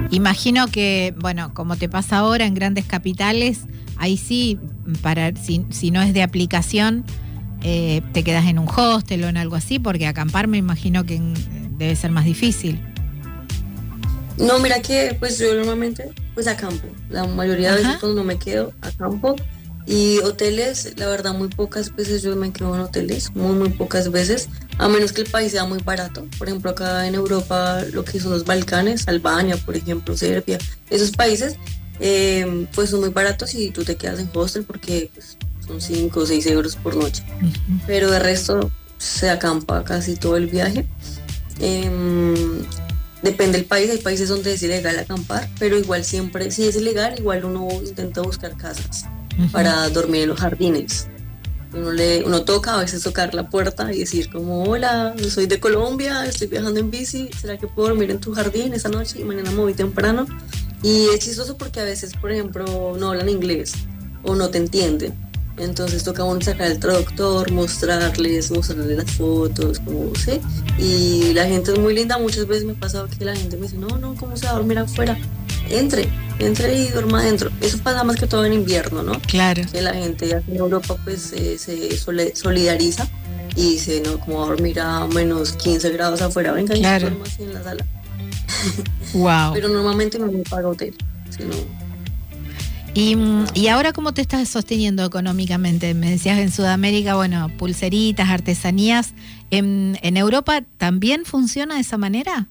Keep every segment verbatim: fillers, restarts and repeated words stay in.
Imagino que, bueno, como te pasa ahora en grandes capitales, ahí sí, para si, si no es de aplicación, eh, te quedas en un hostel o en algo así, porque acampar me imagino que en, debe ser más difícil. No, mira que pues yo normalmente pues acampo. La mayoría de veces Ajá. cuando no me quedo, acampo. Y hoteles, la verdad, muy pocas veces yo me quedo en hoteles, muy, muy pocas veces, a menos que el país sea muy barato. Por ejemplo, acá en Europa, lo que son los Balcanes, Albania, por ejemplo, Serbia, esos países, eh, pues son muy baratos y tú te quedas en hostel porque pues, son cinco o seis euros por noche. Uh-huh. Pero de resto se acampa casi todo el viaje. Eh, Depende del país, hay países donde es ilegal acampar, pero igual siempre, si es ilegal, igual uno intenta buscar casas Uh-huh. para dormir en los jardines. Uno, le, uno toca a veces tocar la puerta y decir como, hola, yo soy de Colombia, estoy viajando en bici, ¿será que puedo dormir en tu jardín esta noche y mañana me voy temprano? Y es chistoso porque a veces, por ejemplo, no hablan inglés o no te entienden. Entonces toca uno sacar el traductor, mostrarles, mostrarles las fotos, como, ¿sí? Y la gente es muy linda, muchas veces me ha pasado que la gente me dice, no, no, ¿cómo se va a dormir afuera? Entre, entre y duerma adentro. Eso pasa más que todo en invierno, ¿no? Claro. Que la gente aquí en Europa pues eh, se solidariza y dice, no, como va a dormir a menos quince grados afuera, venga, claro. y duerma así en la sala. Wow. Pero normalmente no me paga hotel, sino... Y, y ahora, ¿cómo te estás sosteniendo económicamente? Me decías en Sudamérica, bueno, pulseritas, artesanías. ¿En, en Europa también funciona de esa manera?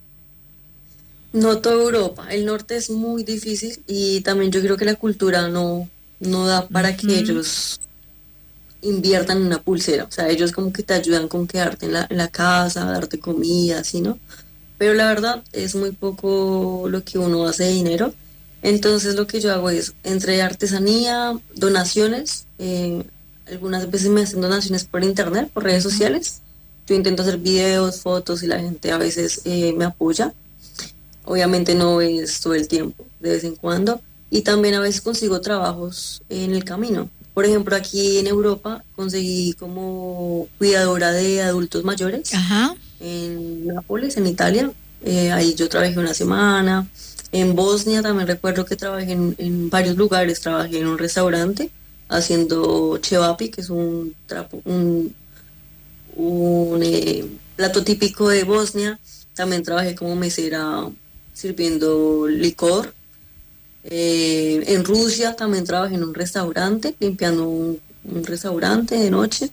No toda Europa, el norte es muy difícil y también yo creo que la cultura no, no da para uh-huh. que ellos inviertan en una pulsera. O sea, ellos como que te ayudan con quedarte en la, en la casa, darte comida, así, ¿no? Pero la verdad es muy poco lo que uno hace de dinero. Entonces lo que yo hago es, entre artesanía, donaciones, eh, algunas veces me hacen donaciones por internet, por redes sociales. Yo intento hacer videos, fotos y la gente a veces eh, me apoya. Obviamente no es todo el tiempo, de vez en cuando. Y también a veces consigo trabajos en el camino. Por ejemplo, aquí en Europa conseguí como cuidadora de adultos mayores. Ajá. En Nápoles, en Italia. Eh, ahí yo trabajé una semana. En Bosnia también recuerdo que trabajé en, en varios lugares. Trabajé en un restaurante haciendo cevapi, que es un trapo, un, un eh, plato típico de Bosnia. También trabajé como mesera sirviendo licor. Eh, en Rusia también trabajé en un restaurante, limpiando un, un restaurante de noche.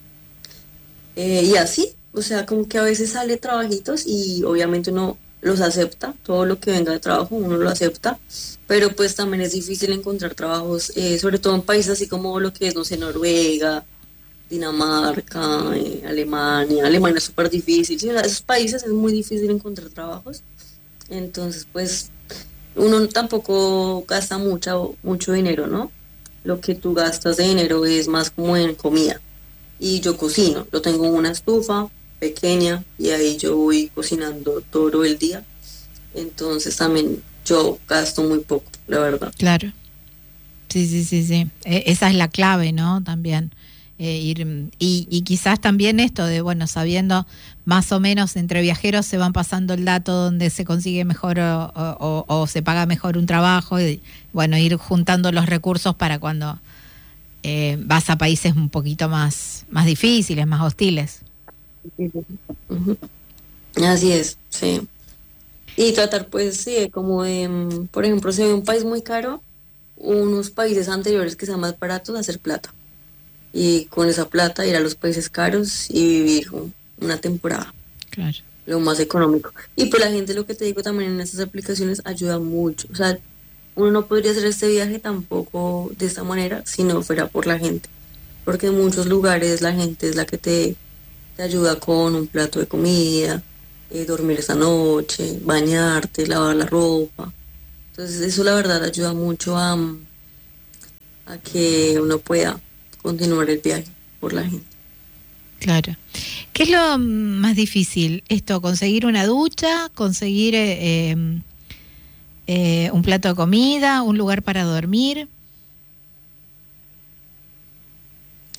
Eh, y así, o sea, como que a veces sale trabajitos y obviamente uno los acepta, todo lo que venga de trabajo uno lo acepta, pero pues también es difícil encontrar trabajos, eh, sobre todo en países así como lo que es, no sé, Noruega, Dinamarca, eh, Alemania. Alemania es súper difícil, ¿sí? O sea, esos países es muy difícil encontrar trabajos, entonces pues uno tampoco gasta mucho, mucho dinero, ¿no? Lo que tú gastas de dinero es más como en comida. Y yo cocino, yo tengo una estufa pequeña y ahí yo voy cocinando todo el día. Entonces también yo gasto muy poco, la verdad. Claro. Sí, sí, sí, sí. E- esa es la clave, ¿no? También. Eh, ir, y, y quizás también esto de, bueno, sabiendo más o menos entre viajeros se van pasando el dato donde se consigue mejor o, o, o se paga mejor un trabajo y, bueno, ir juntando los recursos para cuando eh, vas a países un poquito más, más difíciles, más hostiles. Uh-huh. Así es, sí. Y tratar, pues, sí, como de, por ejemplo, si hay un país muy caro, unos países anteriores que sean más baratos, hacer plata. Y con esa plata ir a los países caros y vivir una temporada. Claro. Lo más económico. Y pues la gente, lo que te digo también en estas aplicaciones, ayuda mucho. O sea, uno no podría hacer este viaje tampoco de esta manera si no fuera por la gente. Porque en muchos lugares la gente es la que te, te ayuda con un plato de comida, eh, dormir esa noche, bañarte, lavar la ropa. Entonces eso la verdad ayuda mucho a, a que uno pueda continuar el viaje por la gente. Claro. ¿Qué es lo más difícil? Esto, conseguir una ducha, conseguir eh, eh, un plato de comida, un lugar para dormir.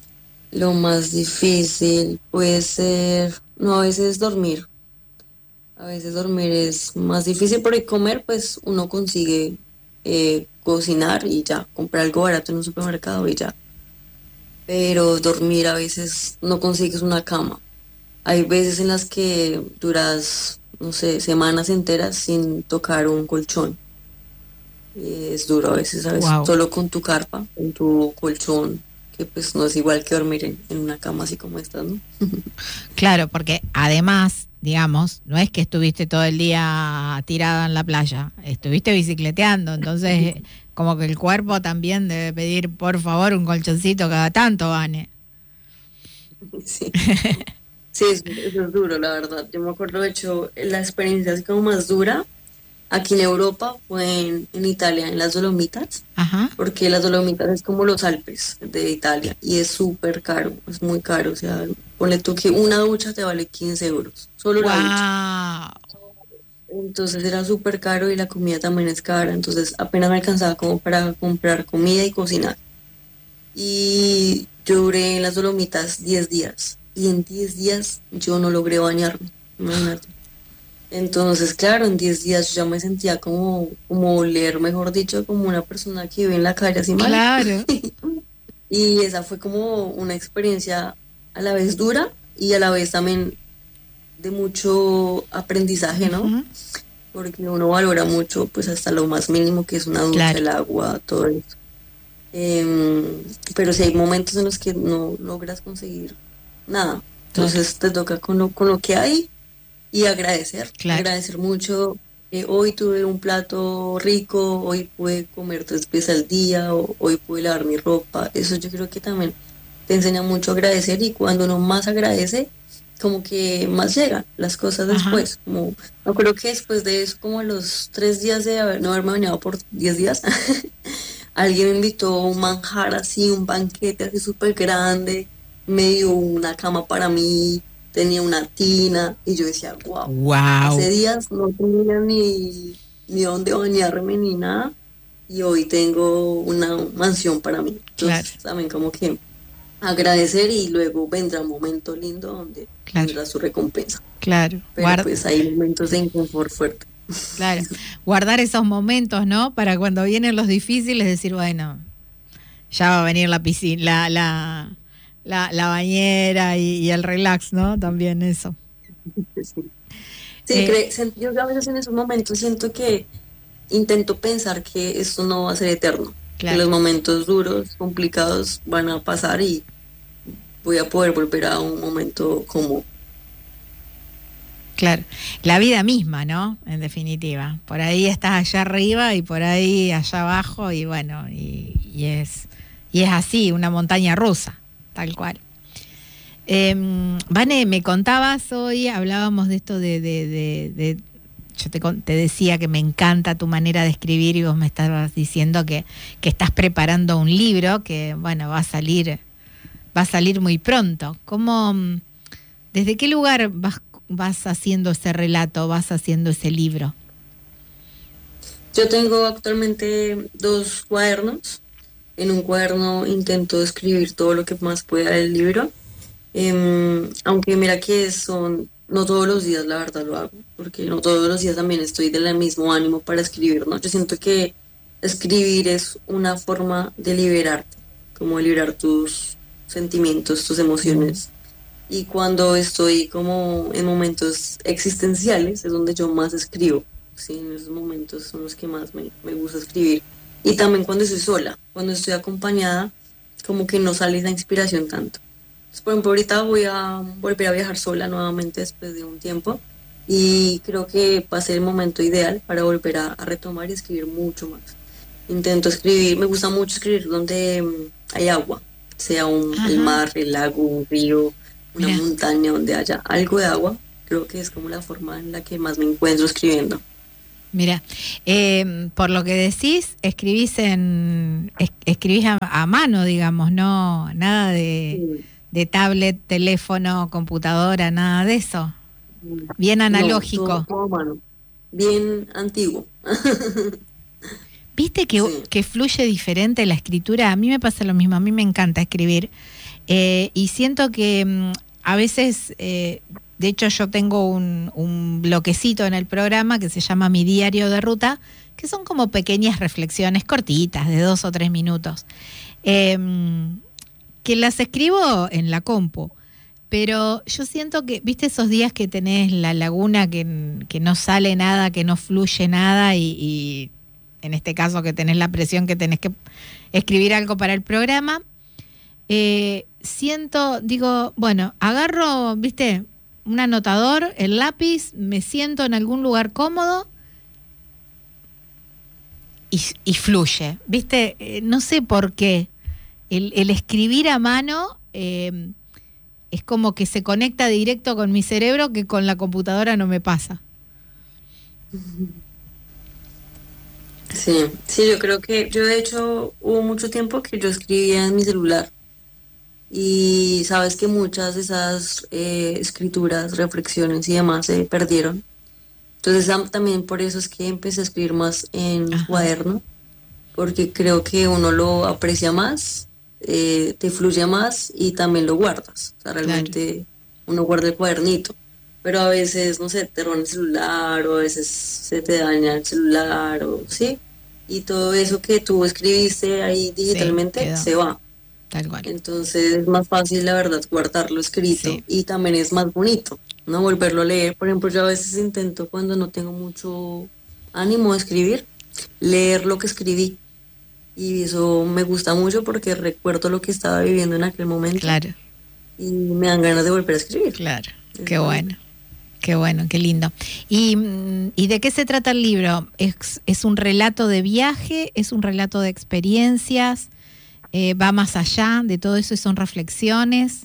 Lo más difícil puede ser, no, a veces dormir. A veces dormir es más difícil porque comer, pues uno consigue eh, cocinar y ya, comprar algo barato en un supermercado y ya. Pero dormir a veces no consigues una cama. Hay veces en las que duras, no sé, semanas enteras sin tocar un colchón. Y es duro a veces, ¿sabes? Wow. Solo con tu carpa, con tu colchón, que pues no es igual que dormir en, en una cama así como esta, ¿no? Claro, porque además, digamos, no es que estuviste todo el día tirada en la playa, estuviste bicicleteando, entonces como que el cuerpo también debe pedir, por favor, un colchoncito cada tanto, Vane. Sí, sí, eso, eso es duro, la verdad. Yo me acuerdo, de hecho, la experiencia así como más dura aquí en Europa fue en, en Italia, en las Dolomitas, Ajá. porque las Dolomitas es como los Alpes de Italia y es súper caro, es muy caro. O sea, ponle tú que una ducha te vale quince euros, solo la ducha. Wow. Entonces era súper caro y la comida también es cara, entonces apenas me alcanzaba como para comprar comida y cocinar. Y yo duré en las Dolomitas diez días y en diez días yo no logré bañarme, imagínate. Entonces, claro, en diez días yo ya me sentía como, como oler, mejor dicho, como una persona que vive en la calle así mal. Claro. Y esa fue como una experiencia a la vez dura y a la vez también de mucho aprendizaje, ¿no? Ujú. Porque uno valora mucho, pues hasta lo más mínimo que es una ducha, Claro. el agua, todo eso. Em, pero si hay momentos en los que no logras conseguir nada, Claro. entonces te toca con lo, con lo que hay y agradecer, Claro. agradecer mucho. Eh, hoy tuve un plato rico, hoy pude comer tres veces al día, o, hoy pude lavar mi ropa. Eso yo creo que también te enseña mucho a agradecer y cuando uno más agradece, como que más llegan las cosas Ajá. después. Como, no creo que después de eso, como a los tres días de haber, no haberme bañado por diez días, alguien me invitó a un manjar así, un banquete así súper grande, me dio una cama para mí, tenía una tina, y yo decía, wow, hace Wow. días no tenía ni, ni dónde bañarme ni nada, y hoy tengo una mansión para mí. Claro. Entonces también como que agradecer y luego vendrá un momento lindo donde Claro. tendrá su recompensa. Claro. Pero Guard- pues hay momentos de inconfort fuerte. claro. Guardar esos momentos, ¿no? Para cuando vienen los difíciles decir, bueno, ya va a venir la piscina, la, la, la, la bañera y, y el relax, ¿no? También eso. Sí, sí, Eh, cre- sen- yo a veces en esos momentos siento que intento pensar que esto no va a ser eterno, que claro, los momentos duros, complicados van a pasar y voy a poder volver a un momento como, claro. La vida misma, ¿no? En definitiva. Por ahí estás allá arriba y por ahí allá abajo y bueno, y, y es y es así, una montaña rusa, tal cual. Eh, Vane, me contabas hoy, hablábamos de esto de, de, de, de yo te, con- te decía que me encanta tu manera de escribir y vos me estabas diciendo que, que estás preparando un libro que, bueno, va a salir, va a salir muy pronto. ¿Cómo, mm, desde qué lugar vas, vas haciendo ese relato, vas haciendo ese libro? yo tengo actualmente dos cuadernos. En un cuaderno intento escribir todo lo que más pueda del libro. Em, aunque mira que son, no todos los días la verdad lo hago, porque no todos los días también estoy del mismo ánimo para escribir, ¿no? Yo siento que escribir es una forma de liberarte, como de liberar tus sentimientos, tus emociones. Y cuando estoy como en momentos existenciales es donde yo más escribo, sí, en esos momentos son los que más me, me gusta escribir. Y también cuando estoy sola, cuando estoy acompañada, como que no sale esa inspiración tanto. Entonces, por ejemplo, ahorita voy a volver a viajar sola nuevamente después de un tiempo y creo que va a ser el momento ideal para volver a, a retomar y escribir mucho más. Intento escribir, me gusta mucho escribir donde mm, hay agua, sea un, el Ajá, mar, el lago, un río, una mira, montaña donde haya algo de agua. Creo que es como la forma en la que más me encuentro escribiendo. mira. Eh, por lo que decís, escribís en es- escribís a, a mano, digamos, no nada de, Sí. de tablet, teléfono, computadora, nada de eso. Bien No, todo, analógico. todo a mano, bien antiguo. ¿Viste que, Sí. que fluye diferente la escritura? A mí me pasa lo mismo, a mí me encanta escribir. Eh, y siento que mm, a veces eh, de hecho yo tengo un, un bloquecito en el programa que se llama Mi Diario de Ruta, que son como pequeñas reflexiones cortitas, de dos o tres minutos, eh, que las escribo en la compu. Pero yo siento que, viste esos días que tenés la laguna, que, que no sale nada, que no fluye nada, y, y en este caso que tenés la presión que tenés que escribir algo para el programa, eh, siento, digo, bueno, agarro, viste, un anotador, el lápiz, me siento en algún lugar cómodo y, y fluye, viste, eh, no sé por qué, el, el escribir a mano... Eh, es como que se conecta directo con mi cerebro, que con la computadora no me pasa. Sí, sí, yo creo que, yo de hecho hubo mucho tiempo que yo escribía en mi celular y sabes que muchas de esas eh, escrituras, reflexiones y demás se perdieron. Entonces también por eso es que empecé a escribir más en Ajá. cuaderno, porque creo que uno lo aprecia más. Eh, te fluye más y también lo guardas. O sea, realmente claro. Uno guarda el cuadernito, pero a veces, no sé, te roban el celular o a veces se te daña el celular, o sí, y todo eso que tú escribiste ahí digitalmente sí, se va. Tal cual. Entonces es más fácil, la verdad, guardarlo escrito sí. Y también es más bonito, ¿no? Volverlo a leer. Por ejemplo, yo a veces intento, cuando no tengo mucho ánimo de escribir, leer lo que escribí. Y eso me gusta mucho porque recuerdo lo que estaba viviendo en aquel momento. Claro. Y me dan ganas de volver a escribir. Claro, qué bueno, qué bueno, qué lindo. ¿Y, y de qué se trata el libro? ¿Es, es un relato de viaje? ¿Es un relato de experiencias? Eh, ¿Va más allá de todo eso y son reflexiones?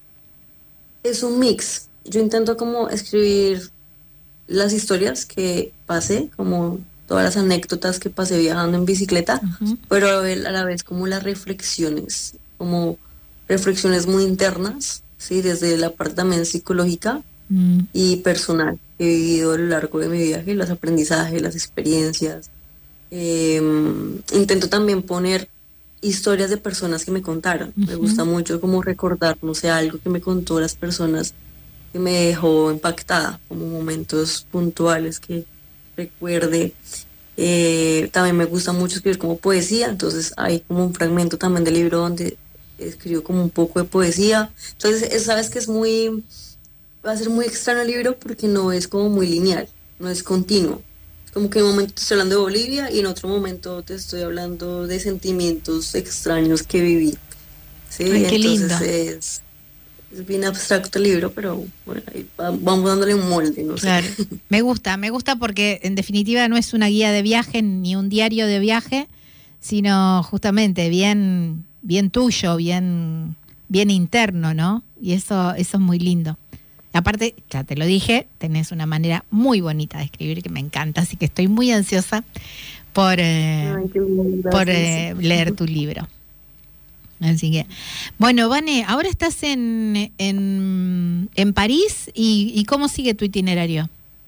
Es un mix. Yo intento como escribir las historias que pasé, como... todas las anécdotas que pasé viajando en bicicleta, uh-huh. Pero a la vez como las reflexiones, como reflexiones muy internas, ¿sí? Desde la parte también psicológica uh-huh. Y personal que he vivido a lo largo de mi viaje, los aprendizajes, las experiencias. Eh, intento también poner historias de personas que me contaron. Uh-huh. Me gusta mucho como recordar, no sé, algo que me contó las personas que me dejó impactada, como momentos puntuales que recuerde. Eh, también me gusta mucho escribir como poesía, entonces hay como un fragmento también del libro donde escribo como un poco de poesía. Entonces es, sabes que es muy, va a ser muy extraño el libro porque no es como muy lineal, no es continuo. Es como que en un momento te estoy hablando de Bolivia y en otro momento te estoy hablando de sentimientos extraños que viví. ¿Sí? Ay, qué entonces lindo. Es, es bien abstracto el libro, pero bueno, ahí vamos dándole un molde, no claro. sé. Me gusta, me gusta porque en definitiva no es una guía de viaje ni un diario de viaje, sino justamente bien, bien tuyo, bien, bien interno, ¿no? Y eso, eso es muy lindo. Aparte, ya te lo dije, tenés una manera muy bonita de escribir que me encanta, así que estoy muy ansiosa por, eh, Ay, por eh, leer tu libro. Así que, bueno, Vane, ahora estás en, en, en París y, y ¿cómo sigue tu itinerario?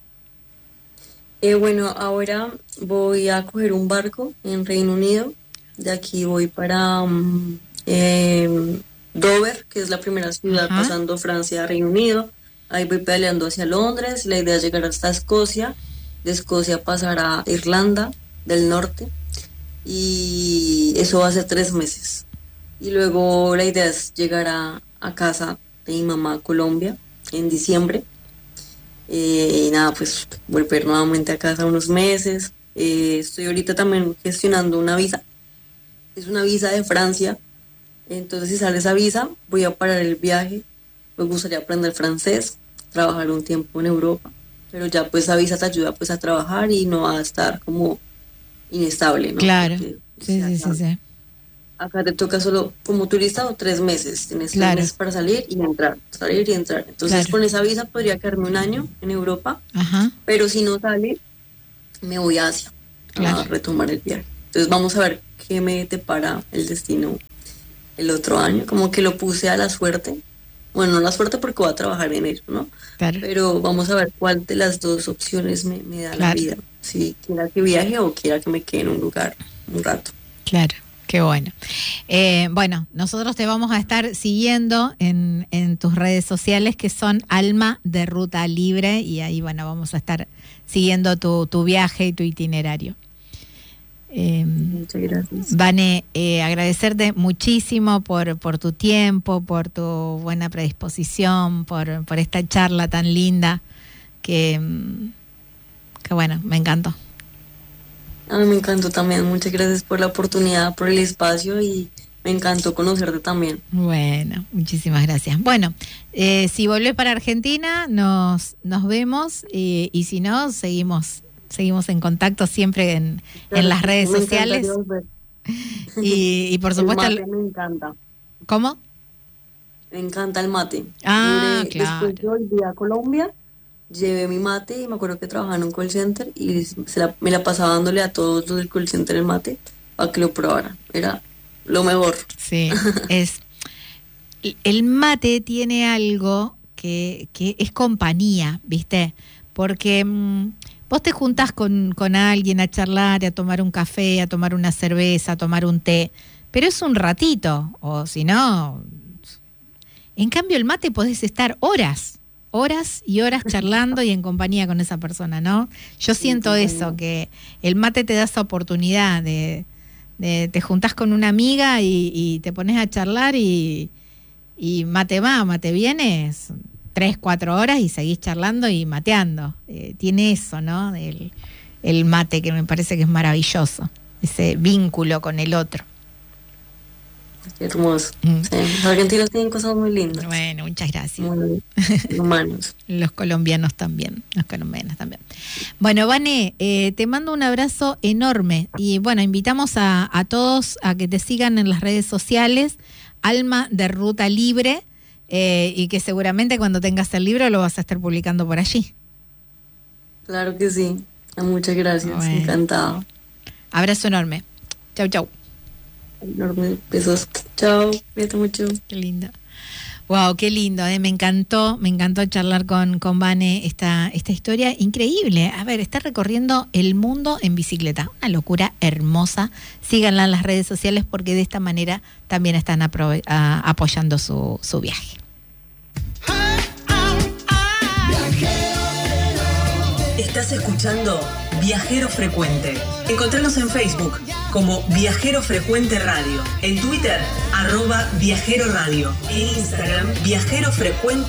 Eh, bueno, ahora voy a coger un barco en Reino Unido. De aquí voy para um, eh, Dover, que es la primera ciudad. Ajá. Pasando Francia a Reino Unido. Ahí voy pedaleando hacia Londres. La idea es llegar hasta Escocia. De Escocia pasar a Irlanda del Norte. Y eso va a ser tres meses. Y luego la idea es llegar a, a casa de mi mamá a Colombia en diciembre. Eh, y nada, pues volver nuevamente a casa unos meses. Eh, estoy ahorita también gestionando una visa. Es una visa de Francia. Entonces si sale esa visa, voy a parar el viaje. Me gustaría aprender francés, trabajar un tiempo en Europa. Pero ya pues esa visa te ayuda pues a trabajar y no a estar como inestable, ¿no? Claro, porque, sí, o sea, sí, sí, sí. Acá te toca solo como turista o tres meses. Tienes claro. tres meses para salir y entrar, salir y entrar. Entonces claro. con esa visa podría quedarme un año en Europa. Ajá. Pero si no sale, me voy a Asia claro. a retomar el viaje. Entonces vamos a ver qué me depara el destino el otro año. Como que lo puse a la suerte. Bueno, no la suerte porque voy a trabajar en ello, ¿no? Claro. Pero vamos a ver cuál de las dos opciones me, me da claro. la vida. Si quiera que viaje o quiera que me quede en un lugar un rato. Claro. Qué bueno. Eh, bueno, nosotros te vamos a estar siguiendo en, en tus redes sociales, que son Alma de Ruta Libre, y ahí, bueno, vamos a estar siguiendo tu, tu viaje y tu itinerario. Eh, Muchas gracias. Vane, eh, agradecerte muchísimo por, por tu tiempo, por tu buena predisposición, por, por esta charla tan linda, que, que bueno, me encantó. A mí me encantó también. Muchas gracias por la oportunidad, por el espacio, y me encantó conocerte también. Bueno, muchísimas gracias. Bueno, eh, si volvés para Argentina, nos, nos vemos, y, y si no, seguimos seguimos en contacto siempre en, claro, en las redes me sociales. Y, y por supuesto... El mate me encanta. ¿Cómo? Me encanta el mate. Ah, Duré, claro. Después yo volví a Colombia, llevé mi mate y me acuerdo que trabajaba en un call center y se la, me la pasaba dándole a todos los del call center el mate para que lo probaran. Era lo mejor. Sí, es... El mate tiene algo que, que es compañía, ¿viste? Porque mmm, vos te juntás con, con alguien a charlar, a tomar un café, a tomar una cerveza, a tomar un té, pero es un ratito, o si no... En cambio, el mate podés estar horas, horas y horas charlando y en compañía con esa persona, ¿no? Yo siento eso, que el mate te da esa oportunidad de... de te juntás con una amiga y, y te pones a charlar y... Y mate va, mate viene, tres, cuatro horas y seguís charlando y mateando. Eh, tiene eso, ¿no? El, el mate, que me parece que es maravilloso. Ese vínculo con el otro. Qué hermoso. Mm. Sí, los argentinos tienen cosas muy lindas. Bueno, muchas gracias. Muy humanos. Los colombianos también, los colombianos también. Bueno, Vane, eh, te mando un abrazo enorme. Y bueno, invitamos a, a todos a que te sigan en las redes sociales, Alma de Ruta Libre, eh, y que seguramente cuando tengas el libro lo vas a estar publicando por allí. Claro que sí. Muchas gracias. Bueno. Encantado. Abrazo enorme. Chau, chau. Enorme. Besos. Chao. Cuídate mucho. Qué lindo. Wow, qué lindo, eh. me encantó, me encantó charlar con, con Vane esta, esta historia increíble. A ver, está recorriendo el mundo en bicicleta, una locura hermosa. Síganla en las redes sociales porque de esta manera también están apro- a, apoyando su, su viaje. Estás escuchando Viajero Frecuente. Encontranos en Facebook como Viajero Frecuente Radio, en Twitter, arroba Viajero Radio, en Instagram, Viajero Frecuente.